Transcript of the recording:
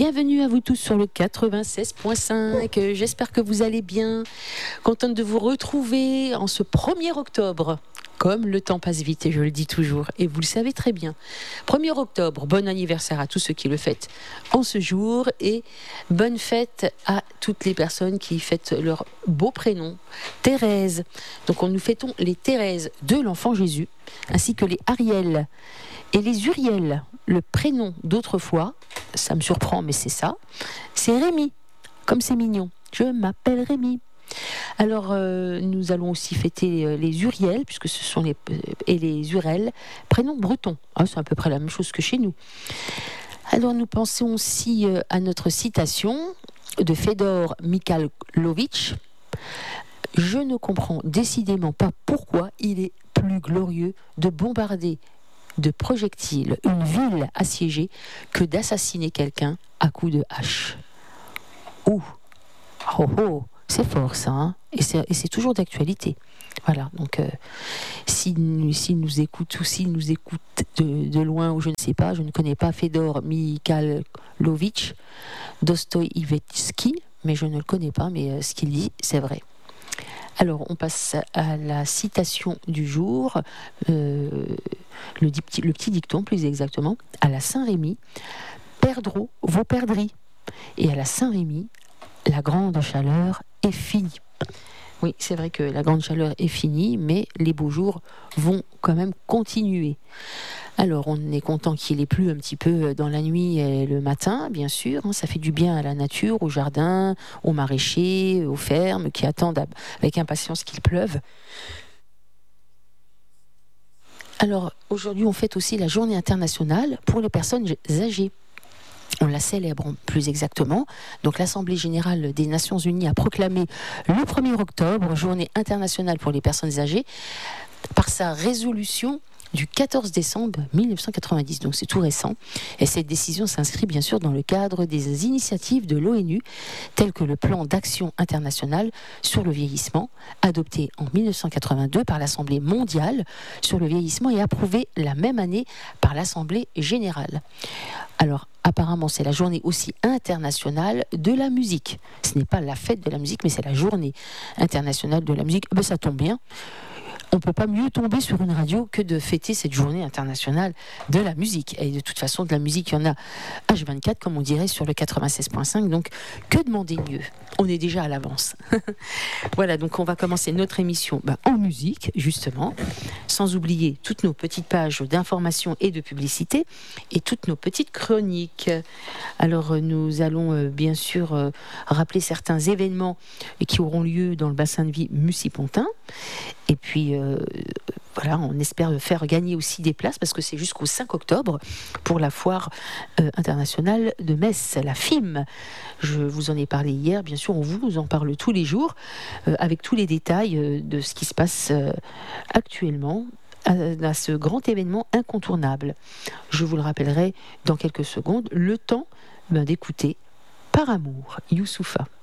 Bienvenue à vous tous sur le 96.5. J'espère que vous allez bien. Contente de vous retrouver en ce 1er octobre. Comme le temps passe vite, et je le dis toujours, et vous le savez très bien. 1er octobre, bon anniversaire à tous ceux qui le fêtent en ce jour, et bonne fête à toutes les personnes qui fêtent leur beau prénom, Thérèse. Donc nous fêtons les Thérèse de l'enfant Jésus, ainsi que les Ariel et les Uriel. Le prénom d'autrefois, ça me surprend, mais c'est ça, c'est Rémi, comme c'est mignon. Je m'appelle Rémi. Alors, nous allons aussi fêter les Uriel, puisque ce sont les Urel, prénoms bretons. Ah, c'est à peu près la même chose que chez nous. Alors, nous pensons aussi à notre citation de Fedor Mikhailovitch. Je ne comprends décidément pas pourquoi il est plus glorieux de bombarder de projectiles une ville assiégée que d'assassiner quelqu'un à coups de hache. Ouh, oh oh. C'est fort ça, hein, et c'est toujours d'actualité. Voilà, donc s'il nous écoute ou s'il nous écoute de loin ou je ne sais pas, je ne connais pas Fedor Mikhailovitch Dostoïevski, mais je ne le connais pas, mais ce qu'il dit, c'est vrai. Alors, on passe à la citation du jour, le petit dicton plus exactement, à la Saint-Rémy, perdreau vos perdrix, et à la Saint-Rémy, la grande chaleur est finie. Oui, c'est vrai que la grande chaleur est finie, mais les beaux jours vont quand même continuer. Alors, on est content qu'il ait plu un petit peu dans la nuit et le matin, bien sûr. Ça fait du bien à la nature, au jardin, aux maraîchers, aux fermes qui attendent avec impatience qu'il pleuve. Alors, aujourd'hui, on fête aussi la journée internationale pour les personnes âgées. On la célèbre plus exactement. Donc l'Assemblée générale des Nations unies a proclamé le 1er octobre, journée internationale pour les personnes âgées, par sa résolution du 14 décembre 1990. Donc c'est tout récent. Et cette décision s'inscrit bien sûr dans le cadre des initiatives de l'ONU, telles que le plan d'action international sur le vieillissement, adopté en 1982 par l'Assemblée mondiale sur le vieillissement et approuvé la même année par l'Assemblée générale. Alors, apparemment, c'est la journée aussi internationale de la musique. Ce n'est pas la fête de la musique, mais c'est la journée internationale de la musique. Ben, ça tombe bien. On ne peut pas mieux tomber sur une radio que de fêter cette journée internationale de la musique. Et de toute façon, de la musique, il y en a H24, comme on dirait, sur le 96.5. Donc, que demander mieux ? On est déjà à l'avance. Voilà, donc on va commencer notre émission en musique, justement, sans oublier toutes nos petites pages d'information et de publicité et toutes nos petites chroniques. Alors, nous allons bien sûr rappeler certains événements qui auront lieu dans le bassin de vie Mussy-Pontin. Et puis, voilà, on espère faire gagner aussi des places parce que c'est jusqu'au 5 octobre pour la foire internationale de Metz, la FIM. Je vous en ai parlé hier, bien sûr, on vous en parle tous les jours avec tous les détails de ce qui se passe actuellement à ce grand événement incontournable. Je vous le rappellerai dans quelques secondes, le temps d'écouter Par amour, Youssoupha.